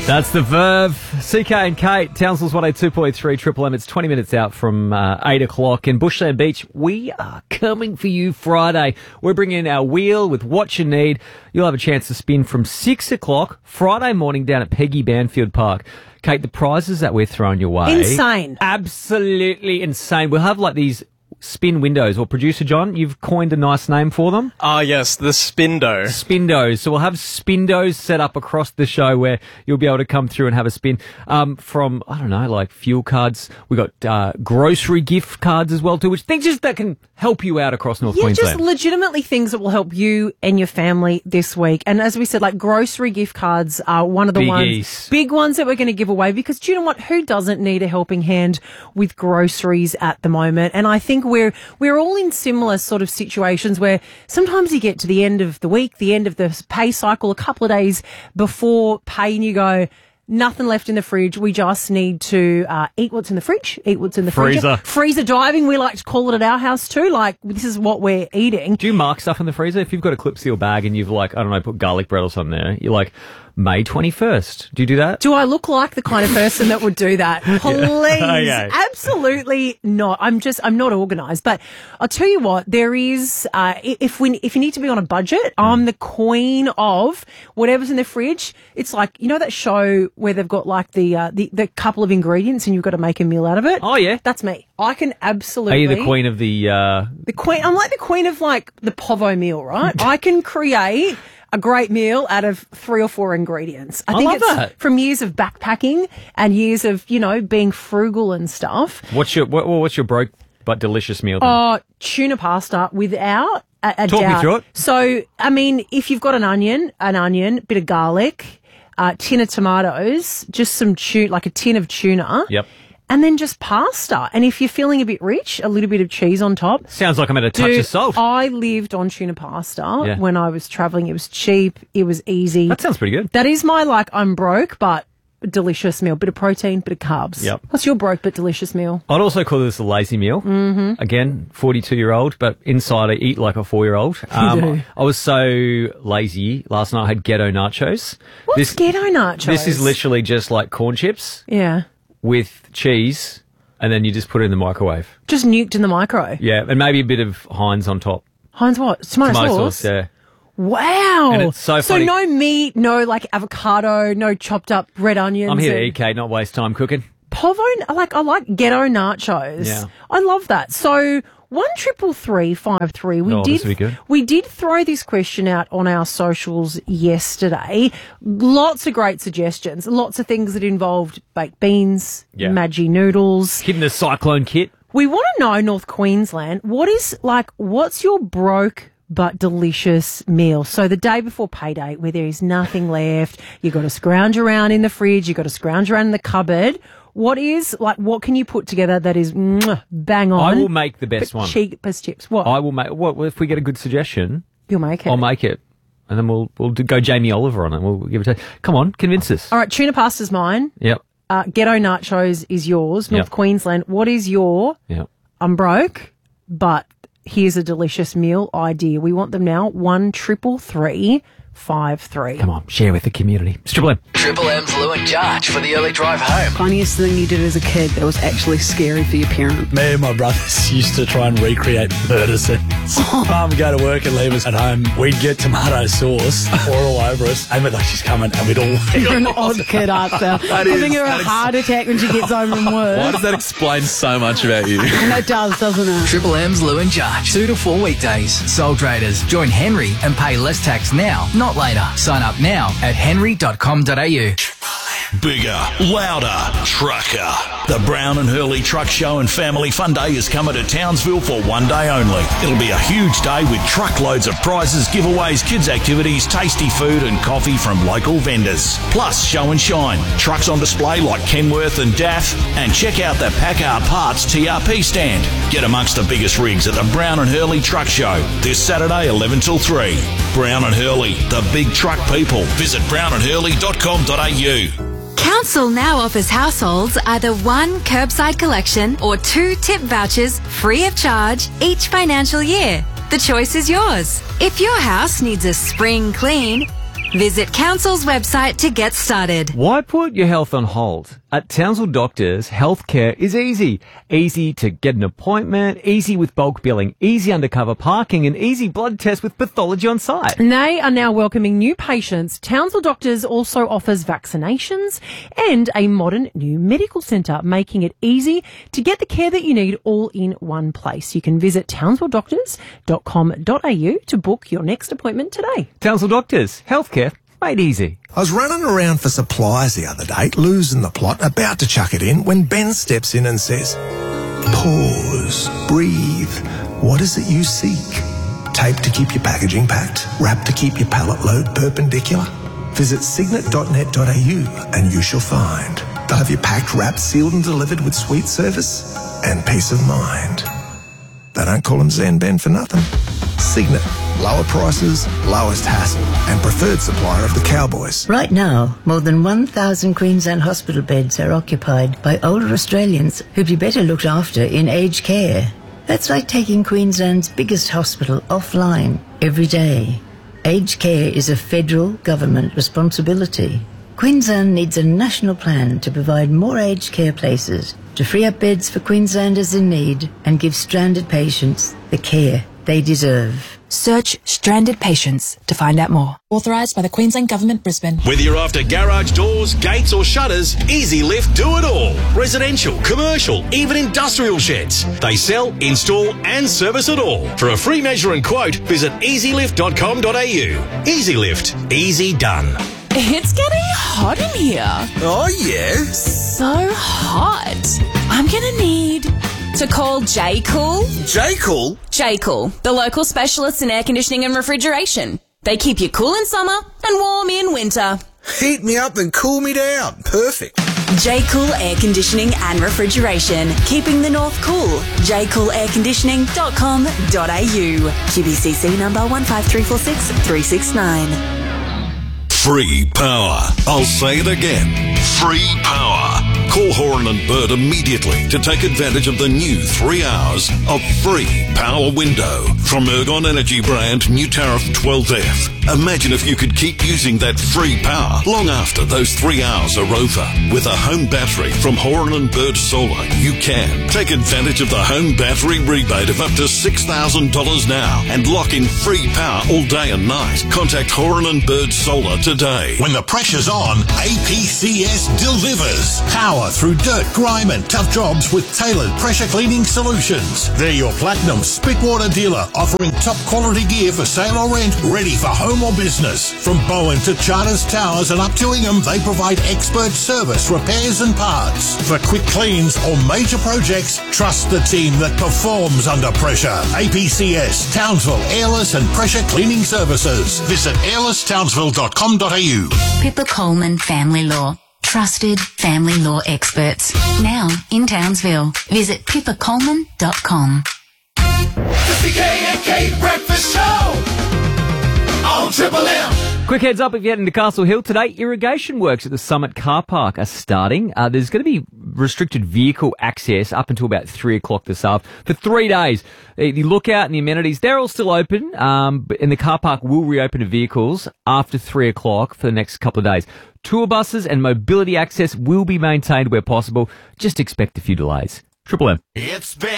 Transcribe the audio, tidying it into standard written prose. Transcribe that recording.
That's the Verve. CK and Kate, Townsville's 182.3 Triple M. It's 20 minutes out from 8 o'clock. In Bushland Beach, we are coming for you Friday. We're bringing in our wheel with what you need. You'll have a chance to spin from 6 o'clock Friday morning down at Peggy Banfield Park. Kate, the prizes that we're throwing your way. Insane. Absolutely insane. We'll have like these spin windows, or producer John, you've coined a nice name for them. Yes, the Spindo. Spindos. So we'll have Spindos set up across the show where you'll be able to come through and have a spin. From, I don't know, like fuel cards. We got grocery gift cards as well too, which things just that can help you out across North Queensland. Just legitimately things that will help you and your family this week. And as we said, like grocery gift cards are one of the big ones that we're going to give away, because do you know what? Who doesn't need a helping hand with groceries at the moment? And I think we're all in similar sort of situations where sometimes you get to the end of the week, the end of the pay cycle, a couple of days before pay, and you go, nothing left in the fridge. We just need to eat what's in the fridge, eat what's in the freezer. Freezer diving, we like to call it at our house too. Like, this is what we're eating. Do you mark stuff in the freezer? If you've got a clip seal bag and you've like, I don't know, put garlic bread or something there, you're like, May 21st. Do you do that? Do I look like the kind of person that would do that? Please. Okay. Absolutely not. I'm not organised. But I'll tell you what, there is, if you need to be on a budget, I'm the queen of whatever's in the fridge. It's like, you know that show where they've got like the couple of ingredients and you've got to make a meal out of it? Oh, yeah. That's me. I can absolutely. Are you the queen of the queen? I'm like the queen of like the Povo meal, right? I can create a great meal out of 3 or 4 ingredients. I think love it's that. From years of backpacking and years of, being frugal and stuff. What's your broke but delicious meal then? Tuna pasta without a Talk doubt. me through it. So, I mean, if you've got an onion, bit of garlic, tin of tomatoes, just some like a tin of tuna. Yep. And then just pasta. And if you're feeling a bit rich, a little bit of cheese on top. Sounds like I'm at a touch of salt. I lived on tuna pasta when I was travelling. It was cheap. It was easy. That sounds pretty good. That is my, I'm broke, but delicious meal. Bit of protein, bit of carbs. Yep. What's your broke but delicious meal? I'd also call this a lazy meal. Mm-hmm. Again, 42-year-old, but inside I eat like a 4-year-old. I was so lazy. Last night I had ghetto nachos. What's ghetto nachos? This is literally just like corn chips. Yeah. With cheese, and then you just put it in the microwave. Just nuked in the micro? Yeah, and maybe a bit of Heinz on top. Heinz what? Tomato sauce? Yeah. Wow. And it's so funny. So no meat, no avocado, no chopped up red onions. I'm here to eat, Kate, not waste time cooking. Povo, I like ghetto nachos. Yeah. I love that. So 133353. We did throw this question out on our socials yesterday. Lots of great suggestions. Lots of things that involved baked beans, Maggi noodles, hitting the cyclone kit. We want to know, North Queensland, what's your broke but delicious meal? So the day before payday, where there is nothing left, you got to scrounge around in the fridge, you got to scrounge around in the cupboard. What can you put together that is bang on? I will make the best one. Cheapest chips. What? I will make. What if we get a good suggestion? You'll make it. I'll make it, and then we'll go Jamie Oliver on it. We'll give it. Come on, convince us. All right, tuna pasta's mine. Yep. Ghetto nachos is yours. North Queensland. What is your? Yep. I'm broke, but here's a delicious meal idea. We want them now. 133353. Come on, share with the community. It's Triple M. Triple M's Lou and Jarch for the early drive home. Funniest thing you did as a kid that was actually scary for your parent? Me and my brothers used to try and recreate murder scenes. Mum would go to work and leave us at home. We'd get tomato sauce, pour all over us, and we'd like, she's coming, and we'd all... You're an odd kid, aren't you? Giving her a heart attack when she gets home from work. Why does that explain so much about you? And it does, doesn't it? Triple M's Lou and Jarch. 2 to 4 weekdays. Sole traders. Join Henry and pay less tax now, not later. Sign up now at henry.com.au. Bigger, louder, trucker. The Brown and Hurley Truck Show and Family Fun Day is coming to Townsville for one day only. It'll be a huge day with truckloads of prizes, giveaways, kids' activities, tasty food and coffee from local vendors. Plus, show and shine. Trucks on display like Kenworth and DAF. And check out the Packard Parts TRP stand. Get amongst the biggest rigs at the Brown and Hurley Truck Show this Saturday 11 till 3. Brown and Hurley, the big truck people. Visit brownandhurley.com.au. Council now offers households either 1 curbside collection or 2 tip vouchers free of charge each financial year. The choice is yours. If your house needs a spring clean, Visit Council's website to get started. Why put your health on hold? At Townsville Doctors, healthcare is easy. Easy to get an appointment, easy with bulk billing, easy undercover parking, and easy blood tests with pathology on site. And they are now welcoming new patients. Townsville Doctors also offers vaccinations and a modern new medical centre, making it easy to get the care that you need all in one place. You can visit townsvilledoctors.com.au to book your next appointment today. Townsville Doctors, healthcare made easy. I was running around for supplies the other day, losing the plot, about to chuck it in, when Ben steps in and says, "Pause, breathe. What is it you seek? Tape to keep your packaging packed, wrap to keep your pallet load perpendicular? Visit signet.net.au and you shall find. They'll have you packed, wrapped, sealed and delivered with sweet service and peace of mind." They don't call them Zen Ben for nothing. Signet. Lower prices, lowest hassle, and preferred supplier of the Cowboys. Right now, more than 1,000 Queensland hospital beds are occupied by older Australians who'd be better looked after in aged care. That's like taking Queensland's biggest hospital offline every day. Aged care is a federal government responsibility. Queensland needs a national plan to provide more aged care places, to free up beds for Queenslanders in need and give stranded patients the care they deserve. Search stranded patients to find out more. Authorised by the Queensland Government, Brisbane. Whether you're after garage doors, gates or shutters, Easy Lift do it all. Residential, commercial, even industrial sheds. They sell, install and service it all. For a free measure and quote, visit easylift.com.au. Easy Lift. Easy done. It's getting hot in here. Oh, yeah? So hot. I'm going to need to call J-Cool. J-Cool? J-Cool, the local specialists in air conditioning and refrigeration. They keep you cool in summer and warm in winter. Heat me up and cool me down. Perfect. J-Cool Air Conditioning and Refrigeration. Keeping the north cool. jcoolairconditioning.com.au. QBCC number 15346369. Free power. I'll say it again. Free power. Call Horan and Bird immediately to take advantage of the new 3 hours of free power window from Ergon Energy brand new tariff 12F. Imagine if you could keep using that free power long after those 3 hours are over. With a home battery from Horan and Bird Solar, you can take advantage of the home battery rebate of up to $6,000 now and lock in free power all day and night. Contact Horan and Bird Solar today. When the pressure's on, APCS delivers. Power through dirt, grime and tough jobs with tailored pressure cleaning solutions. They're your platinum spitwater dealer, offering top quality gear for sale or rent, ready for home or business. From Bowen to Charters Towers and up to Ingham, they provide expert service, repairs and parts. For quick cleans or major projects, trust the team that performs under pressure. APCS, Townsville, Airless and Pressure Cleaning Services. Visit airlesstownsville.com.au. Pippa Coleman Family Law. Trusted family law experts. Now in Townsville. Visit pippacoleman.com. The CK and Kate Breakfast Show on Triple M. Quick heads up, if you head into Castle Hill today, irrigation works at the Summit car park are starting. There's going to be restricted vehicle access up until about 3 o'clock this afternoon for 3 days. The lookout and the amenities, they're all still open, and the car park will reopen to vehicles after 3 o'clock for the next couple of days. Tour buses and mobility access will be maintained where possible. Just expect a few delays. Triple M. It's been